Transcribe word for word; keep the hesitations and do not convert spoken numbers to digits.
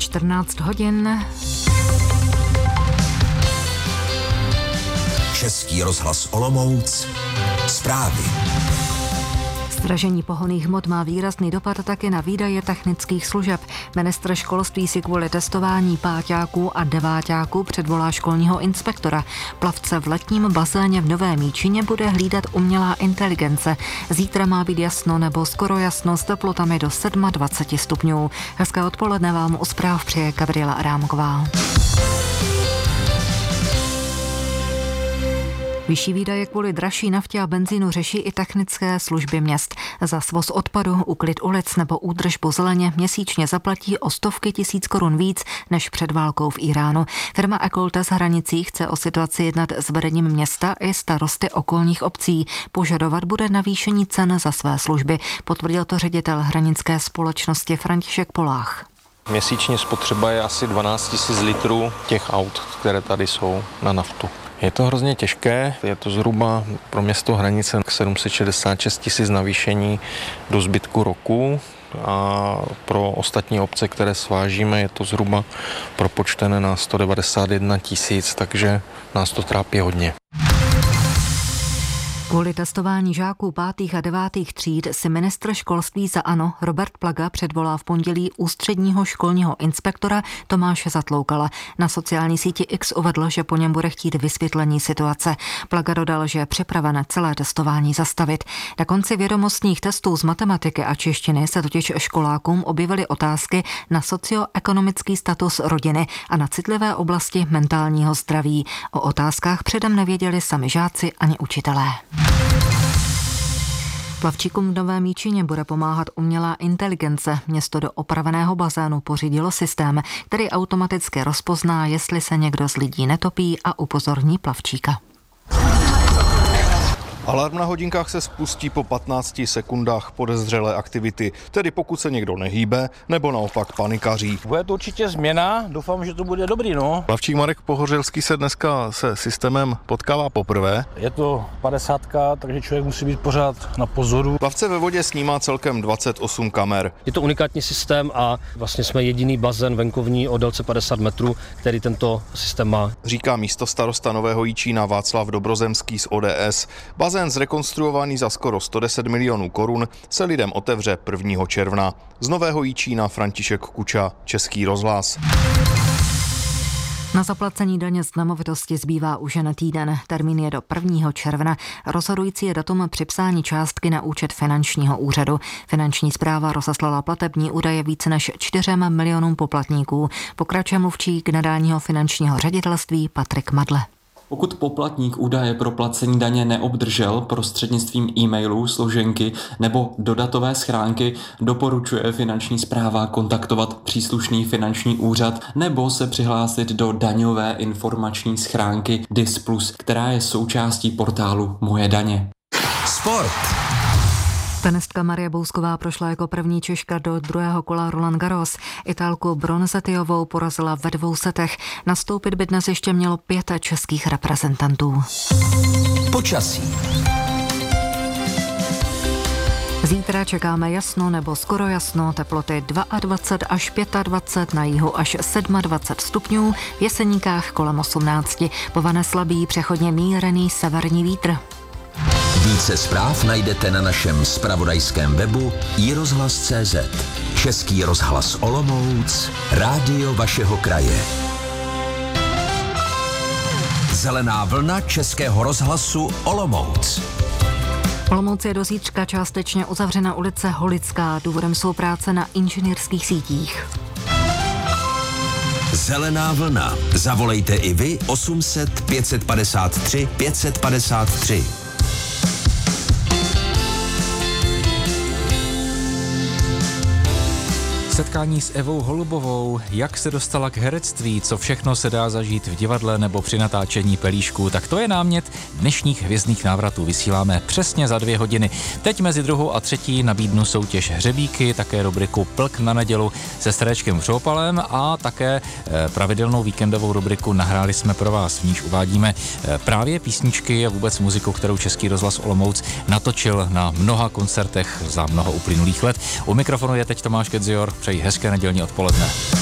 čtrnáct hodin. Český rozhlas Olomouc. Zprávy. Zdražení pohonných hmot má výrazný dopad taky na výdaje technických služeb. Ministr školství si kvůli testování páťáků a deváťáků předvolá školního inspektora. Plavce v letním bazéně v Novém Míčině bude hlídat umělá inteligence. Zítra má být jasno nebo skoro jasno s teplotami do dvacet sedm stupňů. Hezké odpoledne vám u zpráv přeje Gabriela Adámková. Vyšší výdaje kvůli dražší naftě a benzínu řeší i technické služby měst. Za svoz odpadu, úklid ulic nebo údržbu zeleně měsíčně zaplatí o stovky tisíc korun víc než před válkou v Iránu. Firma Ekolte z Hranicí chce o situaci jednat s vedením města i starosty okolních obcí. Požadovat bude navýšení cen za své služby, potvrdil to ředitel hranické společnosti František Polách. Měsíčně spotřeba je asi dvanáct tisíc litrů těch aut, které tady jsou na naftu. Je to hrozně těžké, je to zhruba pro město Hranice sedm set šedesát šest tisíc navýšení do zbytku roku a pro ostatní obce, které svážíme, je to zhruba propočtené na sto devadesát jedna tisíc, takže nás to trápí hodně. Kvůli testování žáků pátých a devátých tříd si ministr školství za ANO Robert Plaga předvolá v pondělí ústředního školního inspektora Tomáše Zatloukala. Na sociální síti X uvedl, že po něm bude chtít vysvětlení situace. Plaga dodal, že je připraven celé testování zastavit. Na konci vědomostních testů z matematiky a češtiny se totiž školákům objevily otázky na socioekonomický status rodiny a na citlivé oblasti mentálního zdraví. O otázkách předem nevěděli sami žáci ani učitelé. Plavčíkům v Novém Míčině bude pomáhat umělá inteligence. Město do opraveného bazénu pořídilo systém, který automaticky rozpozná, jestli se někdo z lidí netopí a upozorní plavčíka. Alarm na hodinkách se spustí po patnácti sekundách podezřelé aktivity, tedy pokud se někdo nehýbe nebo naopak panikaří. Bude to určitě změna, doufám, že to bude dobrý, no. Plavčík Marek Pohořelský se dneska se systémem potkává poprvé. Je to padesátka, takže člověk musí být pořád na pozoru. Plavce ve vodě snímá celkem dvacet osm kamer. Je to unikátní systém a vlastně jsme jediný bazén venkovní o délce padesát metrů, který tento systém má. Říká místostarosta Nového Jičína Václav Dobrozemský z O D S. Bazén zrekonstruovaný za skoro sto deset milionů korun se lidem otevře prvního června. Z Nového Jičína František Kuča, Český rozhlas. Na zaplacení daně z nemovitosti zbývá už jen týden. Termín je do prvního června. Rozhodující je datum připsání částky na účet finančního úřadu. Finanční správa rozeslala platební údaje více než čtyřem milionům poplatníků. Pokračuje mluvčí generálního finančního ředitelství Patrik Madle. Pokud poplatník údaje pro placení daně neobdržel prostřednictvím e-mailů, složenky nebo dodatové schránky, doporučuje finanční správa kontaktovat příslušný finanční úřad nebo se přihlásit do daňové informační schránky D I S plus, která je součástí portálu Moje daně. Sport. Tenistka Marie Bousková prošla jako první Češka do druhého kola Roland Garros. Italku Bronzetiovou porazila ve dvou setech. Nastoupit by dnes ještě mělo pět českých reprezentantů. Počasí. Zítra čekáme jasno nebo skoro jasno, teploty dvacet dva až dvacet pět, na jihu až dvacet sedm stupňů, v Jeseníkách kolem osmnáct. Povane slabý, přechodně mírný severní vítr. Více zpráv najdete na našem zpravodajském webu i rozhlas tečka cé zet. Český rozhlas Olomouc, rádio vašeho kraje. Zelená vlna Českého rozhlasu Olomouc. Olomouc je do zítřka částečně uzavřena ulice Holická. Důvodem jsou práce na inženýrských sítích. Zelená vlna. Zavolejte i vy osm set pět padesát tři pět padesát tři. Setkání s Evou Holubovou, jak se dostala k herectví, co všechno se dá zažít v divadle nebo při natáčení Pelíšků, tak to je námět dnešních hvězdných návratů. Vysíláme přesně za dvě hodiny. Teď mezi druhou a třetí nabídnu soutěž Hřebíky, také rubriku Plk na nedělu se Staréčkem Vřopalem a také pravidelnou víkendovou rubriku Nahráli jsme pro vás, v níž uvádíme právě písničky a vůbec muziku, kterou Český rozhlas Olomouc natočil na mnoha koncertech za mnoho uplynulých let. U mikrofonu je teď Tomáš Kedzior. Přeji hezké nedělní odpoledne.